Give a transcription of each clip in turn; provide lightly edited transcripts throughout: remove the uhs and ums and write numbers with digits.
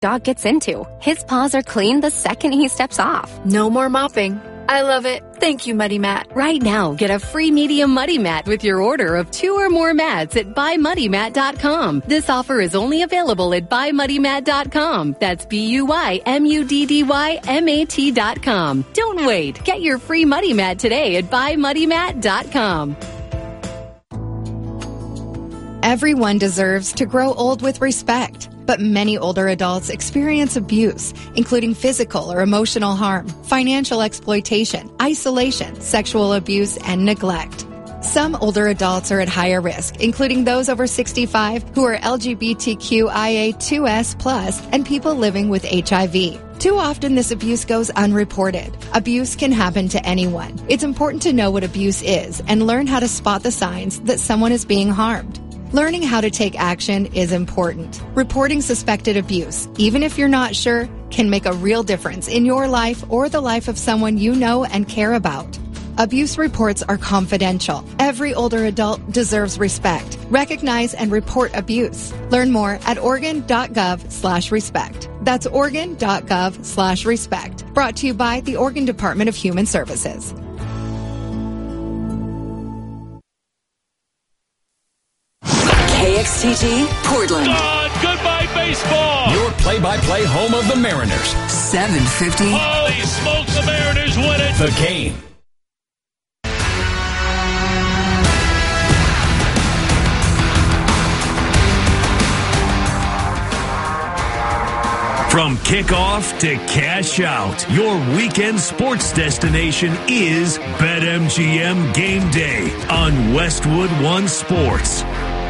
dog gets into. His paws are clean the second he steps off. No more mopping. I love it. Thank you, Muddy Mat. Right now, get a free medium Muddy Mat with your order of 2 or more mats at buymuddymat.com. This offer is only available at buymuddymat.com. That's BUYMUDDYMAT.com. Don't wait. Get your free Muddy Mat today at buymuddymat.com. Everyone deserves to grow old with respect. But many older adults experience abuse, including physical or emotional harm, financial exploitation, isolation, sexual abuse, and neglect. Some older adults are at higher risk, including those over 65 who are LGBTQIA2S+, and people living with HIV. Too often this abuse goes unreported. Abuse can happen to anyone. It's important to know what abuse is and learn how to spot the signs that someone is being harmed. Learning how to take action is important. Reporting suspected abuse, even if you're not sure, can make a real difference in your life or the life of someone you know and care about. Abuse reports are confidential. Every older adult deserves respect. Recognize and report abuse. Learn more at Oregon.gov/respect. That's Oregon.gov/respect. Brought to you by the Oregon Department of Human Services. KXTG, Portland. Goodbye, baseball. Your play-by-play home of the Mariners. 750. Holy smokes, the Mariners win it. The Game. From kickoff to cash out, your weekend sports destination is BetMGM Game Day on Westwood One Sports.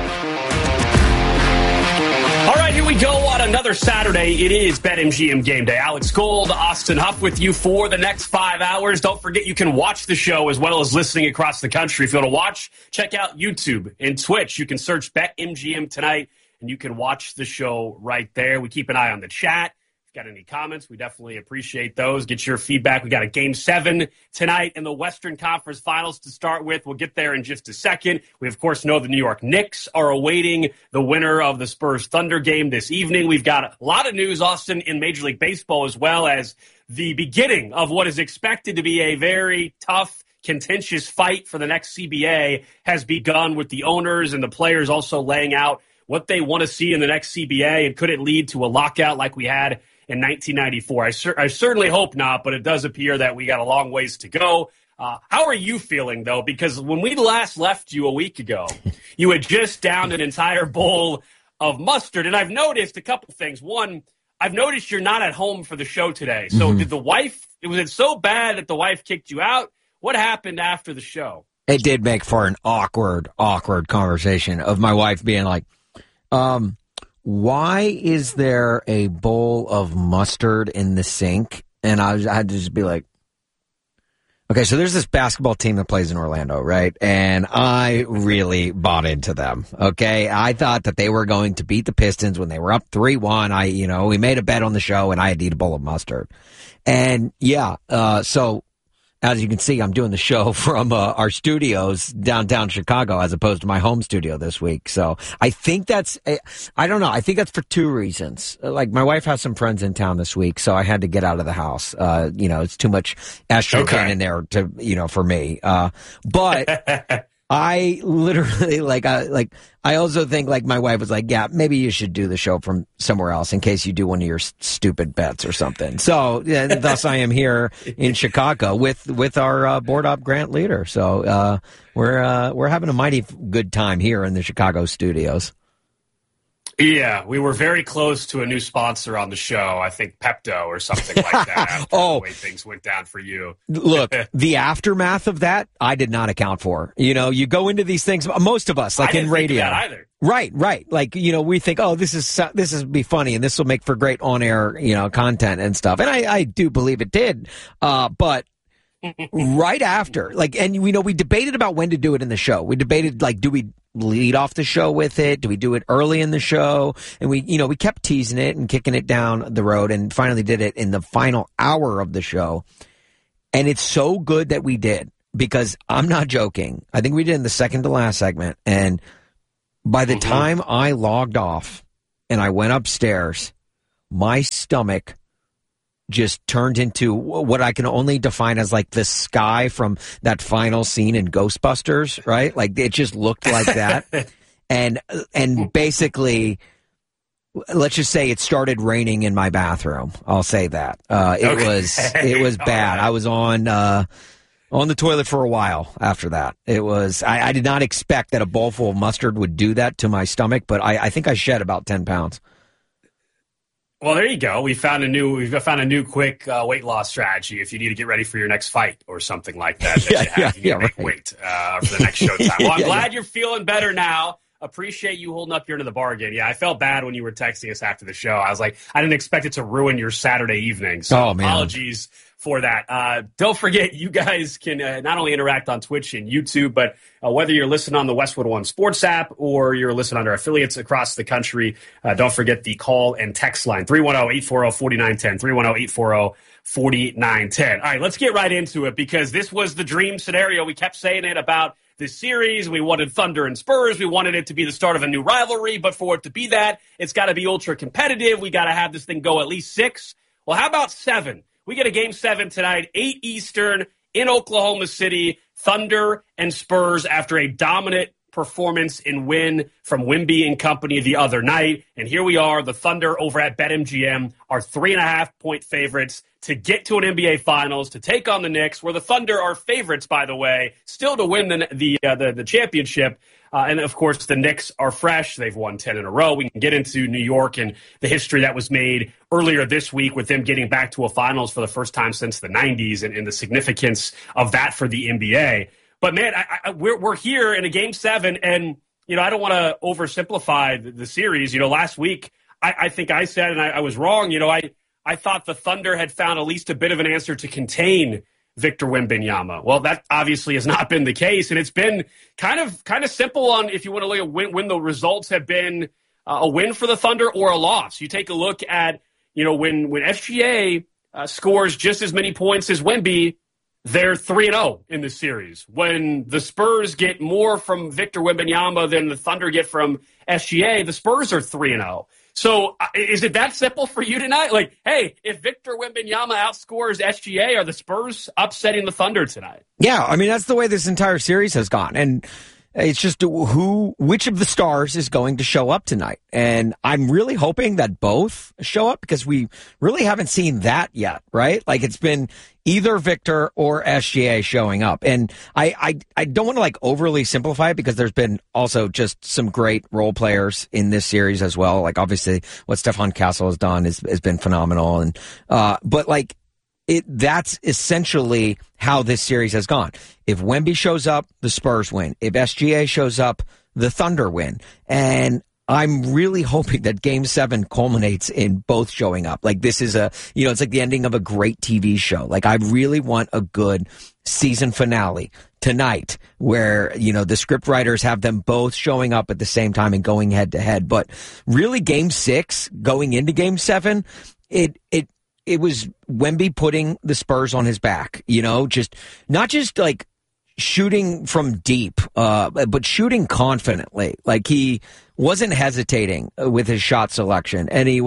All right, here we go on another Saturday. It is BetMGM Game Day. Alex Gold, Austin Huff with you for the next 5 hours. Don't forget you can watch the show as well as listening across the country. If you want to watch, check out YouTube and Twitch. You can search BetMGM tonight, and you can watch the show right there. We keep an eye on the chat. Got any comments? We definitely appreciate those. Get your feedback. We got a Game 7 tonight in the Western Conference Finals to start with. We'll get there in just a second. We, of course, know the New York Knicks are awaiting the winner of the Spurs-Thunder game this evening. We've got a lot of news, Austin, in Major League Baseball, as well as the beginning of what is expected to be a very tough, contentious fight for the next CBA has begun, with the owners and the players also laying out what they want to see in the next CBA, and could it lead to a lockout like we had in 1994. I certainly hope not, but it does appear that we got a long ways to go. How are you feeling, though? Because when we last left you a week ago, you had just downed an entire bowl of mustard. And I've noticed a couple things. One, I've noticed you're not at home for the show today. So did the wife, was it so bad that the wife kicked you out? What happened after the show? It did make for an awkward conversation of my wife being like, why is there a bowl of mustard in the sink? And I had to just be like, okay, so there's this basketball team that plays in Orlando, right? And I really bought into them, okay? I thought that they were going to beat the Pistons when they were up 3-1. We made a bet on the show, and I had to eat a bowl of mustard. And, so as you can see, I'm doing the show from our studios downtown Chicago as opposed to my home studio this week. So I think that's, I don't know. I think that's for two reasons. Like, my wife has some friends in town this week, so I had to get out of the house. It's too much estrogen in there to, for me. But I literally, I also think, my wife was like, yeah, maybe you should do the show from somewhere else in case you do one of your stupid bets or something. So, thus I am here in Chicago with our board op grant leader. So, we're having a mighty good time here in the Chicago studios. Yeah, we were very close to a new sponsor on the show. I think Pepto or something like that. After the way things went down for you. Look, the aftermath of that, I did not account for. You go into these things. Most of us, like in radio, think of that either. Right. Like, we think, oh, this is be funny and this will make for great on-air, content and stuff. And I do believe it did. But right after, and we debated about when to do it in the show. We debated, do we lead off the show with it? Do we do it early in the show? And we kept teasing it and kicking it down the road, and finally did it in the final hour of the show. And it's so good that we did, because I'm not joking. I think we did in the second to last segment. And by the time I logged off and I went upstairs, my stomach just turned into what I can only define as like the sky from that final scene in Ghostbusters, right? Like it just looked like that. and basically, let's just say it started raining in my bathroom. I'll say that. It was bad. I was on the toilet for a while after that. It was, I did not expect that a bowl full of mustard would do that to my stomach, but I think I shed about 10 pounds. Well, there you go. We've found a new quick weight loss strategy if you need to get ready for your next fight or something like that. You make weight for the next showtime. Well, I'm glad you're feeling better now. Appreciate you holding up your end of the bargain. Yeah, I felt bad when you were texting us after the show. I was like, I didn't expect it to ruin your Saturday evening. So apologies for that. Don't forget, you guys can not only interact on Twitch and YouTube, but whether you're listening on the Westwood One Sports app or you're listening on our affiliates across the country, don't forget the call and text line, 310-840-4910, 310-840-4910. All right, let's get right into it because this was the dream scenario. We kept saying it about this series. We wanted Thunder and Spurs. We wanted it to be the start of a new rivalry, but for it to be that, it's got to be ultra competitive. We got to have this thing go at least 6. Well, how about 7? We get a Game 7 tonight, 8 Eastern in Oklahoma City, Thunder and Spurs after a dominant performance and win from Wemby and company the other night. And here we are, the Thunder over at BetMGM are 3.5-point favorites to get to an NBA Finals, to take on the Knicks, where the Thunder are favorites, by the way, still to win the championship. And, of course, the Knicks are fresh. They've won 10 in a row. We can get into New York and the history that was made earlier this week with them getting back to a Finals for the first time since the 90s and the significance of that for the NBA. But, man, we're here in a Game 7, and, I don't want to oversimplify the series. Last week I think I said, and I was wrong, I thought the Thunder had found at least a bit of an answer to contain Victor Wembanyama. Well, that obviously has not been the case, and it's been kind of simple on if you want to look at when the results have been a win for the Thunder or a loss. You take a look at, when SGA scores just as many points as Wemby, they're 3-0 in this series. When the Spurs get more from Victor Wembanyama than the Thunder get from SGA, the Spurs are 3-0. So is it that simple for you tonight? Like, hey, if Victor Wembanyama outscores SGA, are the Spurs upsetting the Thunder tonight? Yeah, I mean, that's the way this entire series has gone. And it's just which of the stars is going to show up tonight. And I'm really hoping that both show up because we really haven't seen that yet, right? Like it's been either Victor or SGA showing up. And I don't want to like overly simplify it because there's been also just some great role players in this series as well. Like obviously what Stephon Castle has done has been phenomenal. And, but like, that's essentially how this series has gone. If Wemby shows up, the Spurs win. If SGA shows up, the Thunder win. And I'm really hoping that Game 7 culminates in both showing up. Like this is it's like the ending of a great TV show. Like I really want a good season finale tonight where, the script writers have them both showing up at the same time and going head to head. But really Game 6 going into Game 7, it was Wemby putting the Spurs on his back, just not just like shooting from deep, but shooting confidently. Like he wasn't hesitating with his shot selection, and he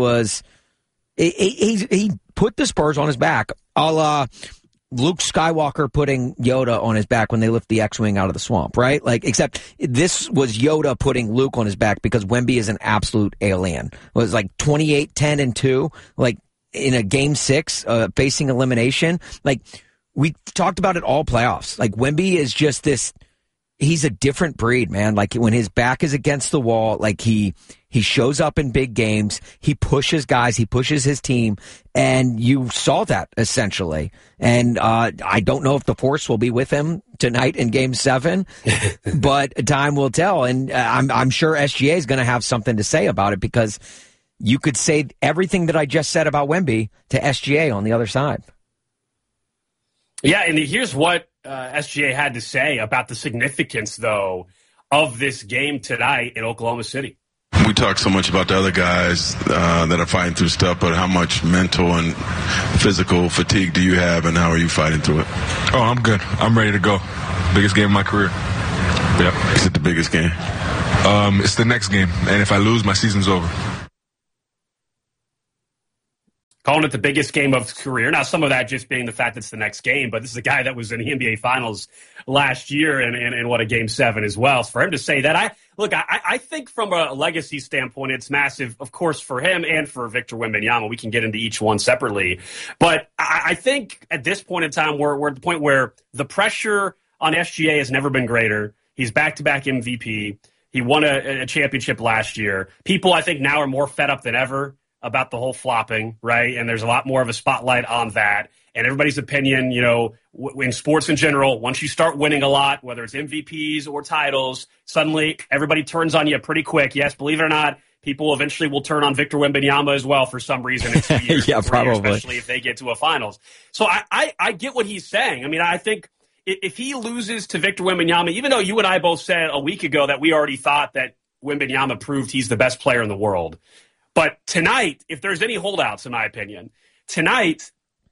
put the Spurs on his back, a la Luke Skywalker putting Yoda on his back when they lift the X-Wing out of the swamp, right? Like, except this was Yoda putting Luke on his back because Wemby is an absolute alien. It was like 28, 10, and 2, like. In a Game 6, facing elimination, like we talked about it all playoffs. Like Wemby is just he's a different breed, man. Like when his back is against the wall, like he shows up in big games. He pushes guys. He pushes his team. And you saw that essentially. And, I don't know if the force will be with him tonight in Game 7, but time will tell. And I'm sure SGA is going to have something to say about it because you could say everything that I just said about Wemby to SGA on the other side. Yeah, and here's what SGA had to say about the significance, though, of this game tonight in Oklahoma City. We talk so much about the other guys that are fighting through stuff, but how much mental and physical fatigue do you have, and how are you fighting through it? Oh, I'm good. I'm ready to go. Biggest game of my career. Yep. Is it the biggest game? It's the next game, and if I lose, my season's over. calling it the biggest game of his career. Now, some of that just being the fact it's the next game, but this is a guy that was in the NBA Finals last year and what a Game 7 as well. So for him to say that, I think from a legacy standpoint, it's massive, of course, for him and for Victor Wembanyama. We can get into each one separately. But I think at this point in time, we're at the point where the pressure on SGA has never been greater. He's back-to-back MVP. He won a championship last year. People, I think, now are more fed up than ever about the whole flopping, right? And there's a lot more of a spotlight on that. And everybody's opinion, in sports in general, once you start winning a lot, whether it's MVPs or titles, suddenly everybody turns on you pretty quick. Yes, believe it or not, people eventually will turn on Victor Wembanyama as well for some reason in 2 years. Yeah, probably. Especially if they get to a finals. So I get what he's saying. I mean, I think if he loses to Victor Wembanyama, even though you and I both said a week ago that we already thought that Wembanyama proved he's the best player in the world. But tonight, if there's any holdouts, in my opinion, tonight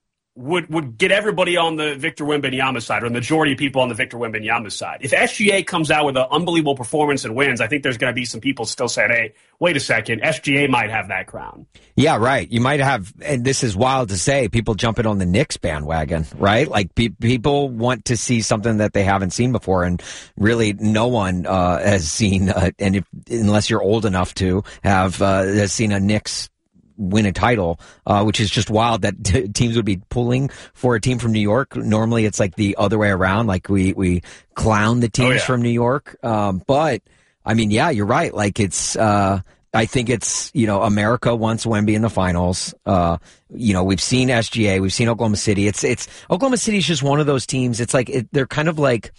would get everybody on the Victor Wembanyama side, or the majority of people on the Victor Wembanyama side. If SGA comes out with an unbelievable performance and wins, I think there's going to be some people still saying, hey, wait a second, SGA might have that crown. Yeah, right. You might have, and this is wild to say, people jumping on the Knicks bandwagon, right? Like people want to see something that they haven't seen before, and really no one has seen, unless you're old enough to have, has seen a Knicks win a title, which is just wild that teams would be pulling for a team from New York. Normally it's like the other way around. Like we clown the teams from New York. But I mean, yeah, you're right. Like it's, I think it's, America wants Wemby in the finals. We've seen SGA, we've seen Oklahoma City. It's Oklahoma City is just one of those teams. It's like, they're kind of like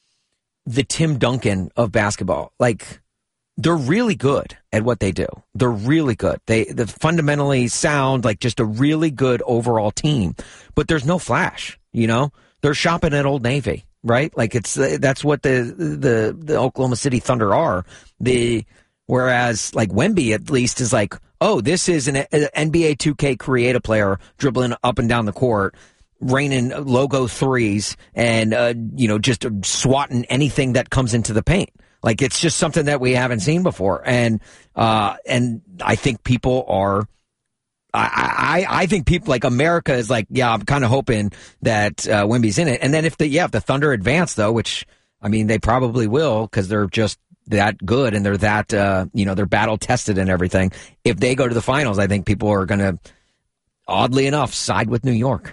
the Tim Duncan of basketball. Like, they're really good at what they do. They're really good. They fundamentally sound like just a really good overall team, but there's no flash, They're shopping at Old Navy, right? Like that's what the Oklahoma City Thunder are. Whereas like Wemby at least is like, oh, this is an NBA 2K creative player dribbling up and down the court, raining logo threes and, just swatting anything that comes into the paint. Like, it's just something that we haven't seen before. And I think people are, I think people like America is like, yeah, I'm kind of hoping that Wemby's in it. And then if the Thunder advance though, which I mean, they probably will because they're just that good and they're that, they're battle tested and everything. If they go to the finals, I think people are going to, oddly enough, side with New York.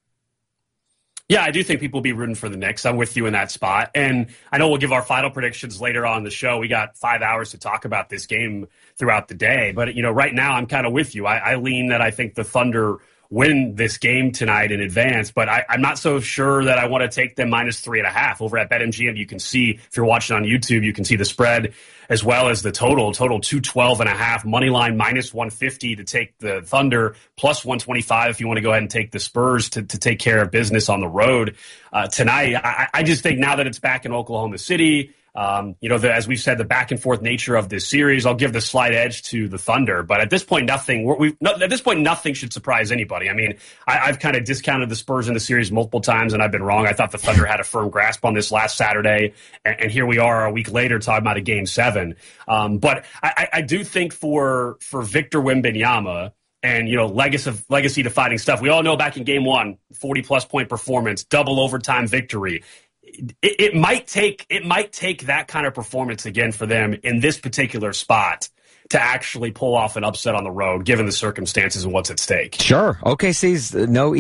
Yeah, I do think people will be rooting for the Knicks. I'm with you in that spot. And I know we'll give our final predictions later on in the show. We got 5 hours to talk about this game throughout the day. But, right now I'm kind of with you. I lean that I think the Thunder win this game tonight in advance, but I'm not so sure that I want to take them -3.5. Over at BetMGM, you can see, if you're watching on YouTube, you can see the spread as well as the total 212.5, money line -150 to take the Thunder, +125 if you want to go ahead and take the Spurs to take care of business on the road tonight. I just think now that it's back in Oklahoma City, as we've said, the back and forth nature of this series, I'll give the slight edge to the Thunder. But at this point, nothing should surprise anybody. I mean, I've kind of discounted the Spurs in the series multiple times, and I've been wrong. I thought the Thunder had a firm grasp on this last Saturday, and here we are a week later talking about a Game 7. But I do think for Victor Wembanyama, and, legacy defining stuff. We all know back in Game 1, 40-plus point performance, double overtime victory. It might take that kind of performance again for them in this particular spot to actually pull off an upset on the road, given the circumstances and what's at stake. Sure. OKC's no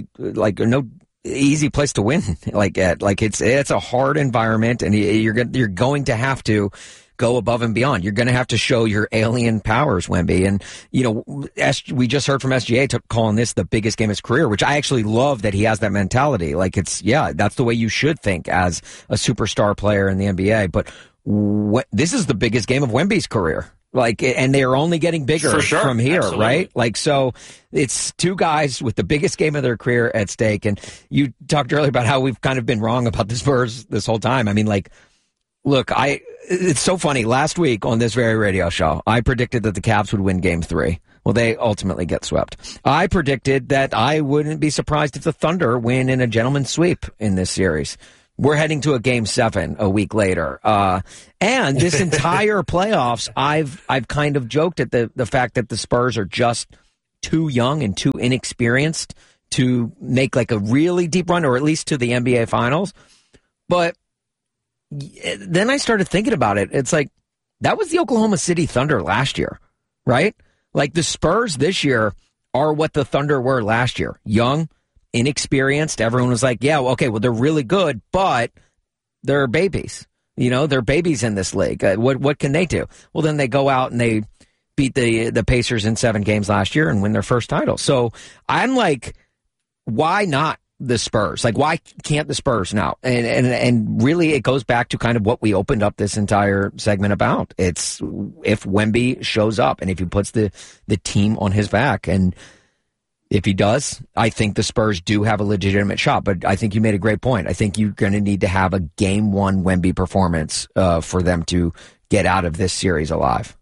easy place to win it's a hard environment, and you're going to have to go above and beyond. You're going to have to show your alien powers, Wemby. And, we just heard from SGA calling this the biggest game of his career, which I actually love that he has that mentality. Like, that's the way you should think as a superstar player in the NBA. But this is the biggest game of Wemby's career. Like, and they are only getting bigger from here, absolutely. Right? Like, so it's two guys with the biggest game of their career at stake. And you talked earlier about how we've kind of been wrong about the Spurs this whole time. I mean, like, look, it's so funny. Last week on this very radio show, I predicted that the Cavs would win Game 3. Well, they ultimately get swept. I predicted that I wouldn't be surprised if the Thunder win in a gentleman's sweep in this series. We're heading to a Game 7 a week later. And this entire playoffs, I've kind of joked at the fact that the Spurs are just too young and too inexperienced to make like a really deep run, or at least to the NBA Finals. But then I started thinking about it. It's like, that was the Oklahoma City Thunder last year, right? Like the Spurs this year are what the Thunder were last year. Young, inexperienced. Everyone was like, yeah, okay, well, they're really good, but they're babies. You know, they're babies in this league. What can they do? Well, then they go out and they beat the Pacers in 7 games last year and win their first title. So I'm like, why not the Spurs? Like, why can't the Spurs now? And really, it goes back to kind of what we opened up this entire segment about. It's if Wemby shows up and if he puts the team on his back. And if he does, I think the Spurs do have a legitimate shot. But I think you made a great point. I think you're going to need to have a Game 1 Wemby performance for them to get out of this series alive.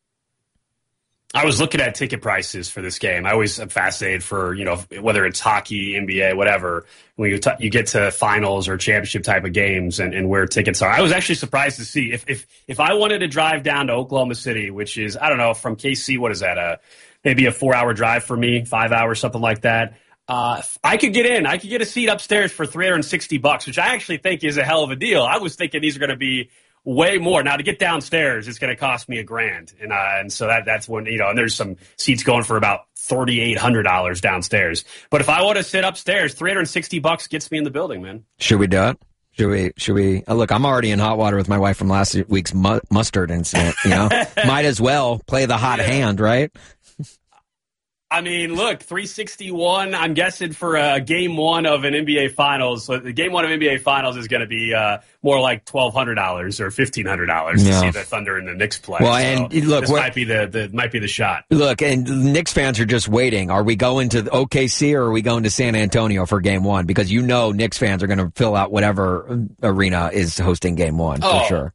I was looking at ticket prices for this game. I always am fascinated for, you know, whether it's hockey, NBA, whatever, when you get to finals or championship type of games and where tickets are. I was actually surprised to see if I wanted to drive down to Oklahoma City, which is, I don't know, from KC, what is that? Maybe a 4-hour drive for me, 5 hours, something like that. I could get in. I could get a seat upstairs for $360, which I actually think is a hell of a deal. I was thinking these are going to be way more. Now, to get downstairs, it's going to cost me $1,000. And so that's when, you know, and there's some seats going for about $3,800 downstairs. But if I want to sit upstairs, $360 gets me in the building, man. Should we do it? Should we? Look, I'm already in hot water with my wife from last week's mustard incident, you know? Might as well play the hot hand, right? I mean, look, $361, I'm guessing for Game 1 of an NBA Finals. So the Game 1 of NBA Finals is going to be more like $1,200 or $1,500 to see the Thunder and the Knicks play. Well, so and look, this might be the shot. Look, and the Knicks fans are just waiting. Are we going to OKC or are we going to San Antonio for Game 1? Because you know Knicks fans are going to fill out whatever arena is hosting Game 1 for sure.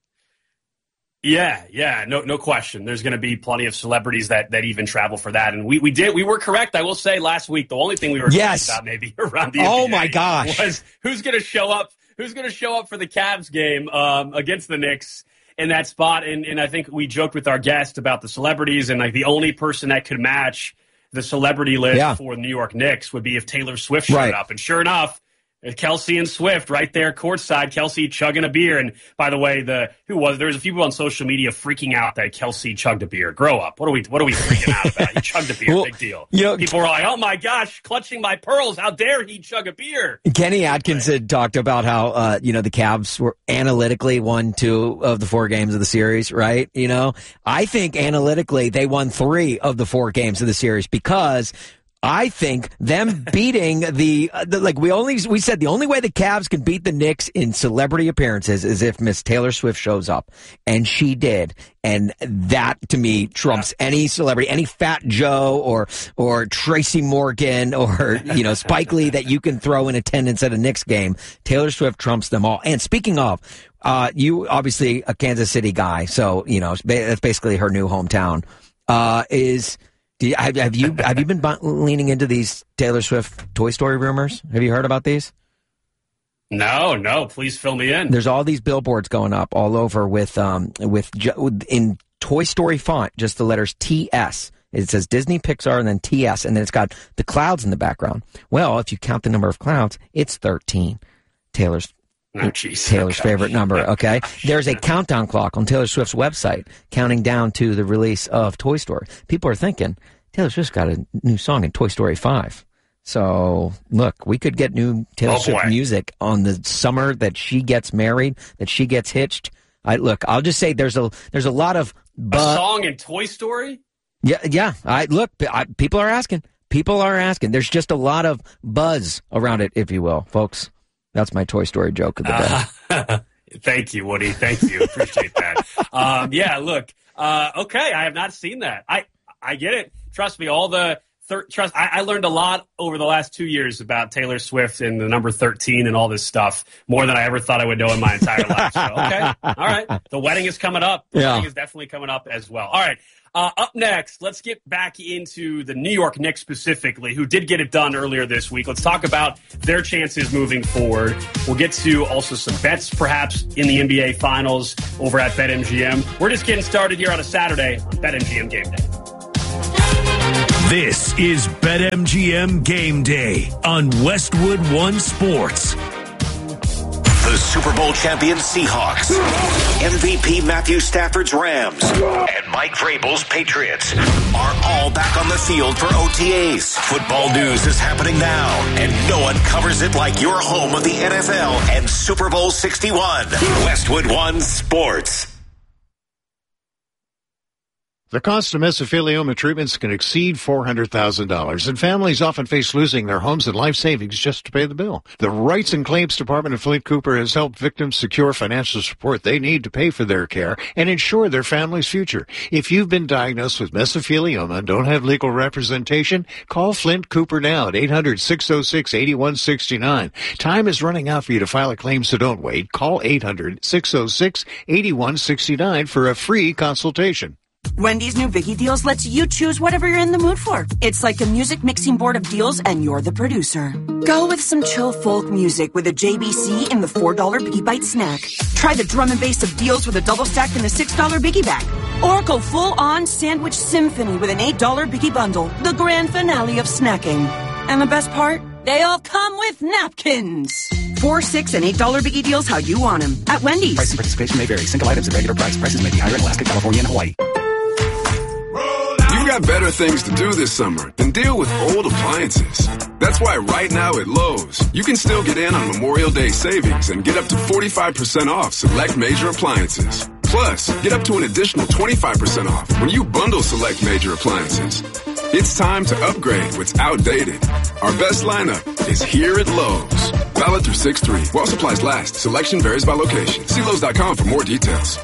Yeah, no question. There's going to be plenty of celebrities that even travel for that, and we were correct. I will say last week the only thing we were correct about maybe around the NBA my gosh was who's going to show up for the Cavs game against the Knicks in that spot, and I think we joked with our guest about the celebrities, and like the only person that could match the celebrity list for the New York Knicks would be if Taylor Swift showed up, and sure enough. Kelsey and Swift right there courtside, Kelsey chugging a beer. And by the way, there was a few people on social media freaking out that Kelsey chugged a beer. Grow up. What are we freaking out about? You chugged a beer, big deal. People were like, oh my gosh, clutching my pearls. How dare he chug a beer? Kenny Atkins had talked about how, the Cavs were analytically won 2 of the 4 games of the series, right? You know, I think analytically they won 3 of the 4 games of the series because I think them beating we said the only way the Cavs can beat the Knicks in celebrity appearances is if Miss Taylor Swift shows up, and she did, and that to me trumps any celebrity, any Fat Joe or Tracy Morgan or Spike Lee that you can throw in attendance at a Knicks game. Taylor Swift trumps them all. And speaking of, you obviously a Kansas City guy, so that's basically her new hometown. Have you been leaning into these Taylor Swift Toy Story rumors? Have you heard about these? No. Please fill me in. There's all these billboards going up all over with in Toy Story font, just the letters TS. It says Disney, Pixar, and then TS, and then it's got the clouds in the background. Well, if you count the number of clouds, it's 13. Taylor's favorite number, okay? There's a countdown clock on Taylor Swift's website counting down to the release of Toy Story. People are thinking, Taylor Swift's got a new song in Toy Story 5. So, look, we could get new Taylor Swift music on the summer that she gets married, that she gets hitched. I'll just say there's a lot of... a song in Toy Story? Yeah. People are asking. There's just a lot of buzz around it, if you will, folks. That's my Toy Story joke of the day. Thank you, Woody. Thank you. Appreciate that. Look. Okay, I have not seen that. I get it. Trust me, I learned a lot over the last 2 years about Taylor Swift and the number 13 and all this stuff, more than I ever thought I would know in my entire life. So, okay. All right. The wedding is coming up. The wedding is definitely coming up as well. All right. Up next, let's get back into the New York Knicks specifically, who did get it done earlier this week. Let's talk about their chances moving forward. We'll get to also some bets, perhaps, in the NBA Finals over at BetMGM. We're just getting started here on a Saturday on BetMGM Game Day. This is BetMGM Game Day on Westwood One Sports. The Super Bowl champion Seahawks, MVP Matthew Stafford's Rams, and Mike Vrabel's Patriots are all back on the field for OTAs. Football news is happening now, and no one covers it like your home of the NFL and Super Bowl 61. Westwood One Sports. The cost of mesothelioma treatments can exceed $400,000, and families often face losing their homes and life savings just to pay the bill. The Rights and Claims Department of Flint Cooper has helped victims secure financial support they need to pay for their care and ensure their family's future. If you've been diagnosed with mesothelioma and don't have legal representation, call Flint Cooper now at 800-606-8169. Time is running out for you to file a claim, so don't wait. Call 800-606-8169 for a free consultation. Wendy's new Biggie Deals lets you choose whatever you're in the mood for. It's like a music mixing board of deals, and you're the producer. Go with some chill folk music with a JBC in the $4 Biggie Bite snack. Try the drum and bass of deals with a double stack in the $6 Biggie Bag. Or go full-on sandwich symphony with an $8 Biggie Bundle, the grand finale of snacking. And the best part? They all come with napkins. $4, $6, and $8 Biggie Deals how you want them at Wendy's. Price and participation may vary. Single items at regular price. Prices may be higher in Alaska, California, and Hawaii. You've got better things to do this summer than deal with old appliances. That's why right now at Lowe's, you can still get in on Memorial Day savings and get up to 45% off select major appliances. Plus, get up to an additional 25% off when you bundle select major appliances. It's time to upgrade what's outdated. Our best lineup is here at Lowe's. Valid through 6/3. While supplies last. Selection varies by location. See Lowe's.com for more details.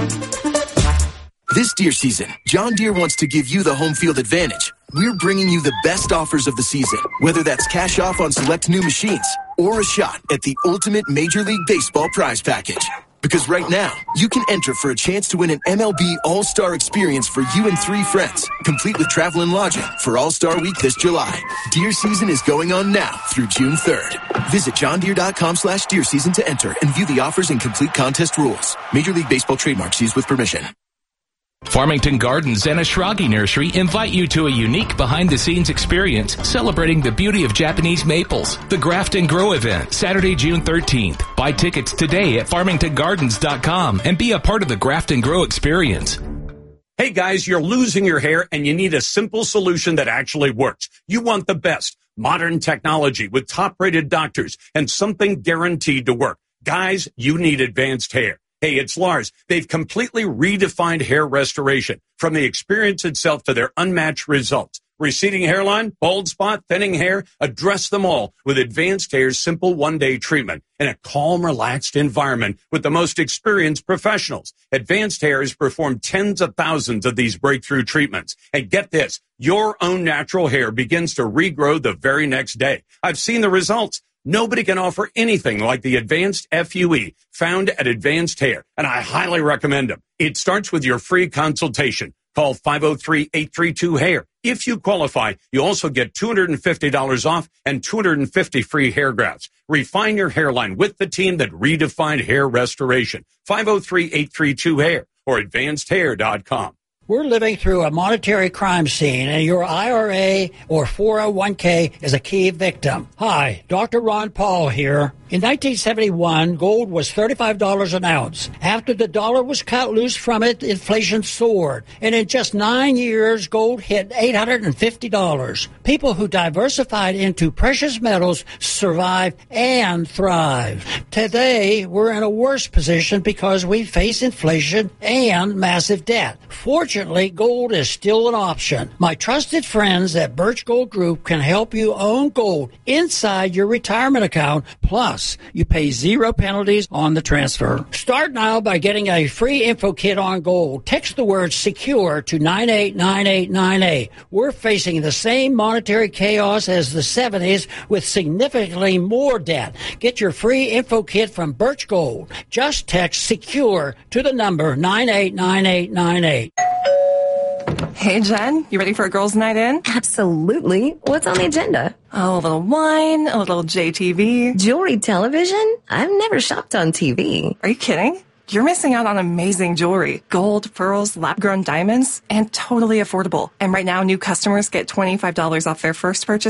This deer season, John Deere wants to give you the home field advantage. We're bringing you the best offers of the season, whether that's cash off on select new machines or a shot at the ultimate Major League Baseball prize package. Because right now, you can enter for a chance to win an MLB All-Star experience for you and 3 friends, complete with travel and lodging for All-Star Week this July. Deer season is going on now through June 3rd. Visit johndeere.com/deer season to enter and view the offers and complete contest rules. Major League Baseball trademarks used with permission. Farmington Gardens and Ashragi Nursery invite you to a unique behind-the-scenes experience celebrating the beauty of Japanese maples. The Graft and Grow event, Saturday, June 13th. Buy tickets today at farmingtongardens.com and be a part of the Graft and Grow experience. Hey guys, you're losing your hair and you need a simple solution that actually works. You want the best modern technology with top-rated doctors and something guaranteed to work. Guys, you need Advanced Hair. Hey, it's Lars. They've completely redefined hair restoration, from the experience itself to their unmatched results. Receding hairline, bald spot, thinning hair, address them all with Advanced Hair's simple one-day treatment in a calm, relaxed environment with the most experienced professionals. Advanced Hair has performed tens of thousands of these breakthrough treatments. And get this, your own natural hair begins to regrow the very next day. I've seen the results. Nobody can offer anything like the Advanced FUE found at Advanced Hair, and I highly recommend them. It starts with your free consultation. Call 503-832-HAIR. If you qualify, you also get $250 off and 250 free hair grafts. Refine your hairline with the team that redefined hair restoration. 503-832-HAIR or advancedhair.com. We're living through a monetary crime scene, and your IRA or 401k is a key victim. Hi, Dr. Ron Paul here. In 1971, gold was $35 an ounce. After the dollar was cut loose from it, inflation soared. And in just 9 years, gold hit $850. People who diversified into precious metals survived and thrived. Today, we're in a worse position because we face inflation and massive debt. Fortunately, gold is still an option. My trusted friends at Birch Gold Group can help you own gold inside your retirement account. Plus, you pay 0 penalties on the transfer. Start now by getting a free info kit on gold. Text the word SECURE to 989898. We're facing the same monetary chaos as the 70s with significantly more debt. Get your free info kit from Birch Gold. Just text SECURE to the number 989898. Hey, Jen, you ready for a girls' night in? Absolutely. What's on the agenda? Oh, a little wine, a little JTV. Jewelry television? I've never shopped on TV. Are you kidding? you're missing out on amazing jewelry. Gold, pearls, lab-grown diamonds, and totally affordable. And right now, new customers get $25 off their first purchase